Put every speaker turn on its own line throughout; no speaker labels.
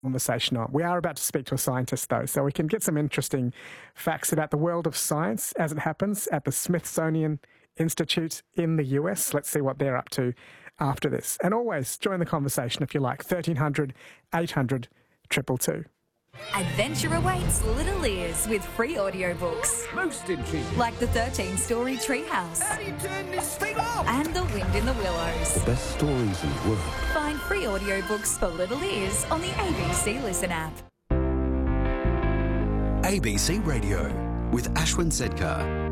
conversation on. We are about to speak to a scientist, though, so we can get some interesting facts about the world of science as it happens at the Smithsonian Institute in the US. Let's see what they're up to after this. And always join the conversation if you like. 1300 800 222.
Adventure awaits little ears with free audiobooks.
Most intriguing.
Like the 13-story Treehouse.
How do you turn this thing off?
And The Wind in the Willows.
The best stories in the world.
Find free audiobooks for little ears on the ABC Listen app.
ABC Radio with Ashwin Sedkar.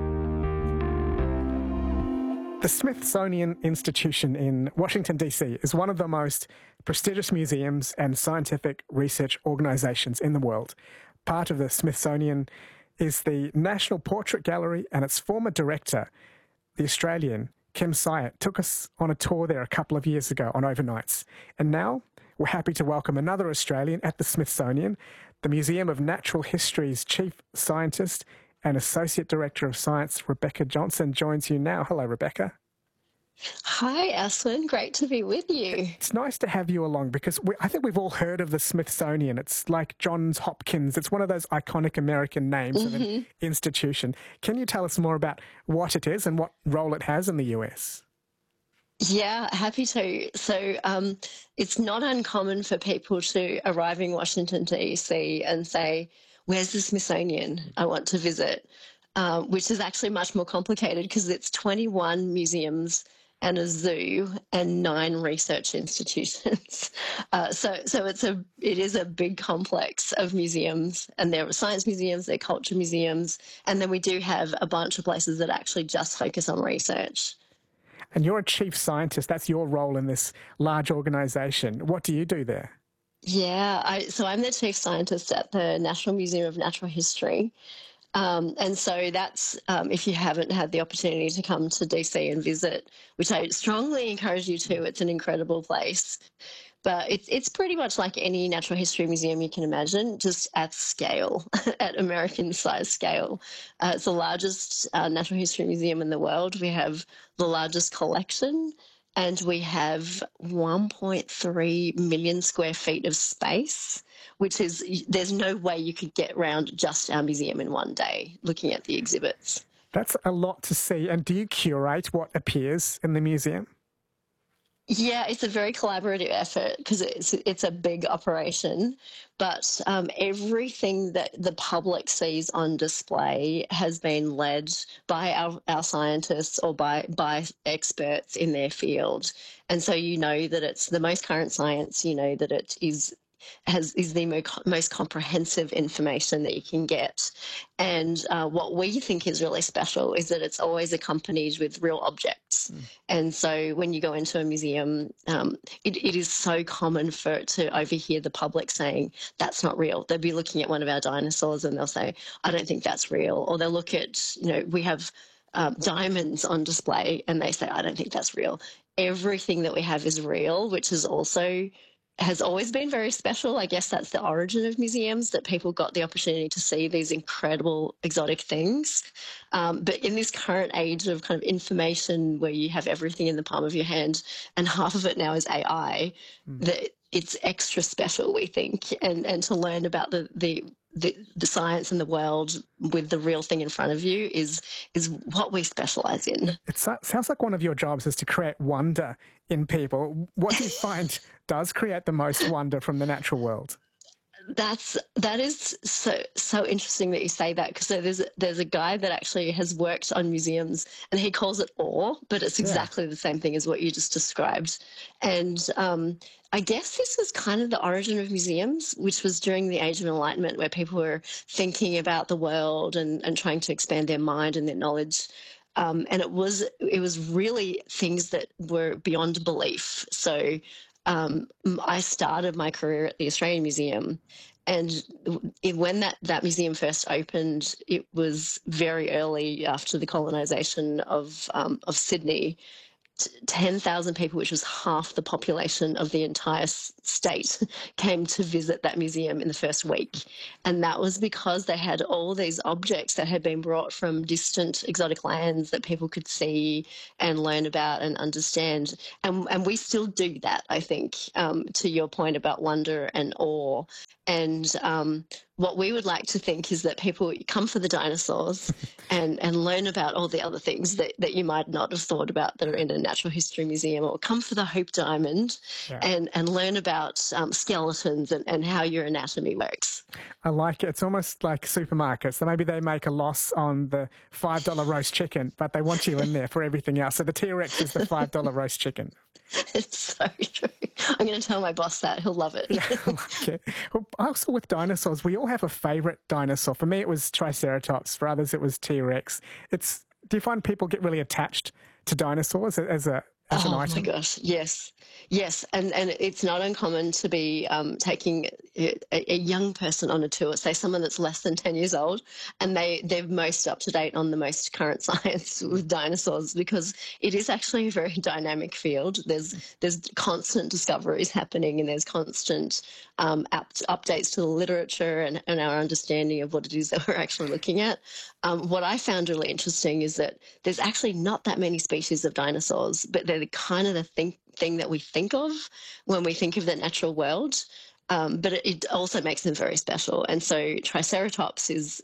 The Smithsonian Institution in Washington, D.C. is one of the most prestigious museums and scientific research organisations in the world. Part of the Smithsonian is the National Portrait Gallery, and its former director, the Australian Kim Syatt, took us on a tour there a couple of years ago on overnights. And now we're happy to welcome another Australian at the Smithsonian, the Museum of Natural History's Chief Scientist and Associate Director of Science, Rebecca Johnson, joins you now. Hello, Rebecca.
Hi, Ashwin. Great to be with you.
It's nice to have you along because I think we've all heard of the Smithsonian. It's like Johns Hopkins. It's one of those iconic American names of an institution. Can you tell us more about what it is and what role it has in the US?
Yeah, happy to. So it's not uncommon for people to arrive in Washington, D.C. and say, where's the Smithsonian? I want to visit, which is actually much more complicated because it's 21 museums and a zoo and 9 research institutions. So it is a big complex of museums, and there are science museums, there are culture museums, and then we do have a bunch of places that actually just focus on research.
And you're a chief scientist. That's your role in this large organisation. What do you do there?
Yeah, so I'm the chief scientist at the National Museum of Natural History. And so that's, if you haven't had the opportunity to come to DC and visit, which I strongly encourage you to, it's an incredible place. But it's pretty much like any natural history museum you can imagine, just at scale, at American size scale. It's the largest natural history museum in the world. We have the largest collection, and we have 1.3 million square feet of space, which is, there's no way you could get around just our museum in one day looking at the exhibits.
That's a lot to see. And do you curate what appears in the museum?
Yeah, it's a very collaborative effort because it's a big operation, but everything that the public sees on display has been led by our scientists or by experts in their field. And so you know that it's the most current science, you know that it is the most comprehensive information that you can get. And what we think is really special is that it's always accompanied with real objects. And so when you go into a museum, it is so common to overhear the public saying, that's not real. They'll be looking at one of our dinosaurs and they'll say, I don't think that's real. Or they'll look at, we have diamonds on display and they say, I don't think that's real. Everything that we have is real, which is also has always been very special. I guess that's the origin of museums, that people got the opportunity to see these incredible exotic things. But in this current age of kind of information where you have everything in the palm of your hand and half of it now is AI, that it's extra special, we think, and to learn about the science and the world with the real thing in front of you is what we specialise in.
It sounds like one of your jobs is to create wonder in people. What do you find does create the most wonder from the natural world?
That is so interesting that you say that, because there's a guy that actually has worked on museums and he calls it awe, but it's exactly the same thing as what you just described. And I guess this was kind of the origin of museums, which was during the Age of Enlightenment, where people were thinking about the world and trying to expand their mind and their knowledge. And it was really things that were beyond belief. So I started my career at the Australian Museum, and when that museum first opened, it was very early after the colonisation of Sydney. 10,000 people, which was half the population of the entire state, came to visit that museum in the first week. And that was because they had all these objects that had been brought from distant exotic lands that people could see and learn about and understand. And we still do that, I think, to your point about wonder and awe. And what we would like to think is that people come for the dinosaurs and learn about all the other things that you might not have thought about that are in a natural history museum, or come for the Hope Diamond and learn about skeletons and how your anatomy works.
I like it. It's almost like supermarkets. So maybe they make a loss on the $5 roast chicken, but they want you in there for everything else. So the T-Rex is the $5 roast chicken.
It's so true. I'm going to tell my boss that. He'll love it.
Yeah, I like it. Well, also with dinosaurs, we all have a favourite dinosaur. For me, it was Triceratops. For others, it was T-Rex. Do you find people get really attached to dinosaurs as an item?
Oh my gosh, yes. And it's not uncommon to be taking a young person on a tour, say someone that's less than 10 years old, and they're most up to date on the most current science with dinosaurs, because it is actually a very dynamic field. There's constant discoveries happening, and there's constant updates to the literature and our understanding of what it is that we're actually looking at. What I found really interesting is that there's actually not that many species of dinosaurs, but they're kind of the thing that we think of when we think of the natural world. But it also makes them very special. And so Triceratops is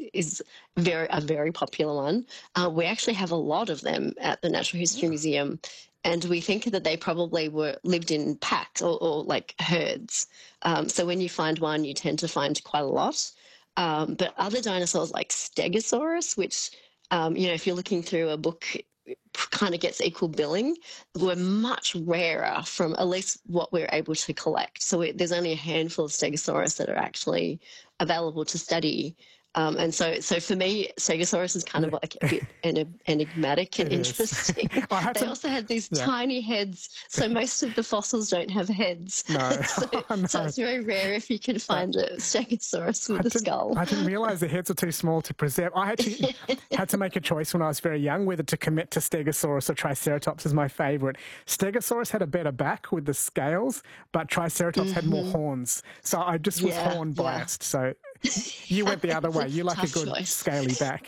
a very popular one. We actually have a lot of them at the Natural History Museum. And we think that they probably lived in packs or like herds. So when you find one, you tend to find quite a lot. But other dinosaurs like Stegosaurus, which, if you're looking through a book, kind of gets equal billing, were much rarer from at least what we're able to collect. So there's only a handful of Stegosaurus that are actually available to study. And so for me, Stegosaurus is kind of like a bit enigmatic and interesting. They also had these tiny heads, so most of the fossils don't have heads.
No.
So it's very rare if you can find a Stegosaurus with a skull.
I didn't realise the heads were too small to preserve. I actually had to make a choice when I was very young whether to commit to Stegosaurus or Triceratops as my favourite. Stegosaurus had a better back with the scales, but Triceratops had more horns. So I just was horn biased. So you went the other way. You like a good scaly back.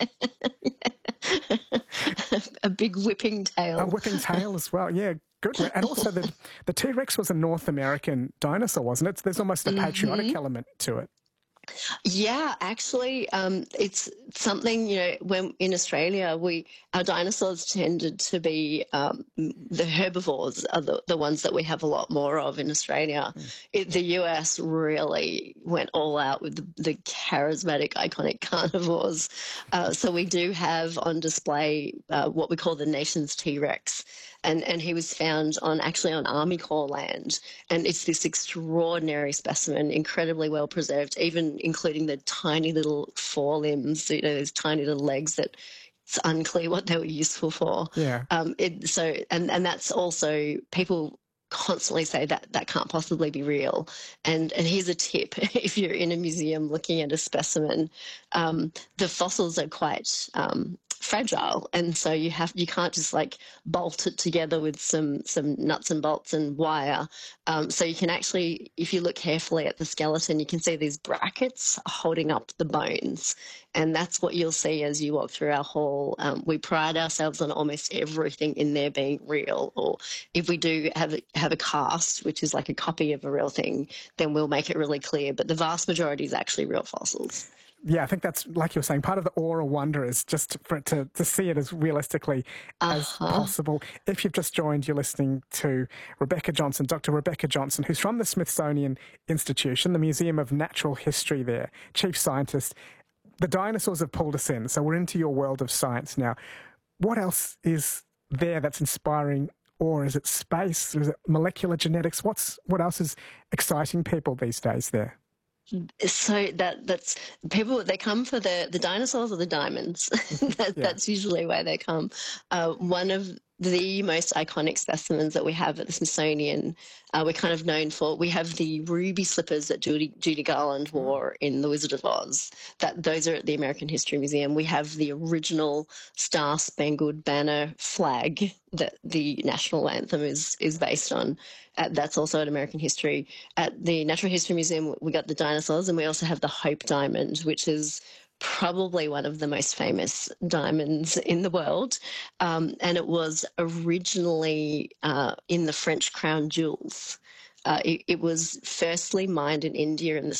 A big whipping tail.
A whipping tail as well. Yeah, good. And also the T-Rex was a North American dinosaur, wasn't it? So there's almost a patriotic element to it.
Yeah, actually, it's something, when in Australia, our dinosaurs tended to be the herbivores are the ones that we have a lot more of in Australia. The US really went all out with the charismatic, iconic carnivores. So we do have on display what we call the nation's T-Rex. And he was found on Army Corps land. And it's this extraordinary specimen, incredibly well preserved, even including the tiny little forelimbs, those tiny little legs that it's unclear what they were useful for.
Yeah.
And that's also, people constantly say that can't possibly be real. And here's a tip: if you're in a museum looking at a specimen, the fossils are quite fragile, and so you can't just like bolt it together with some nuts and bolts and wire. So you can actually, if you look carefully at the skeleton, you can see these brackets holding up the bones, and that's what you'll see as you walk through our hall. We pride ourselves on almost everything in there being real, or if we do have a cast, which is like a copy of a real thing, then we'll make it really clear. But the vast majority is actually real fossils.
Yeah, I think that's, like you were saying, part of the awe or wonder is just for it to see it as realistically as possible. If you've just joined, you're listening to Rebecca Johnson, Dr. Rebecca Johnson, who's from the Smithsonian Institution, the Museum of Natural History there, chief scientist. The dinosaurs have pulled us in, so we're into your world of science now. What else is there that's inspiring? Or is it space? Is it molecular genetics? What else is exciting people these days there?
So that's people, they come for the dinosaurs or the diamonds. That's usually where they come. One of the most iconic specimens that we have at the Smithsonian. We're kind of known for, we have the ruby slippers that Judy Garland wore in The Wizard of Oz. Those are at the American History Museum. We have the original Star Spangled Banner flag that the national anthem is based on. That's also at American History. At the Natural History Museum, we got the dinosaurs, and we also have the Hope Diamond, which is probably one of the most famous diamonds in the world. And it was originally in the French crown jewels. It was firstly mined in India in the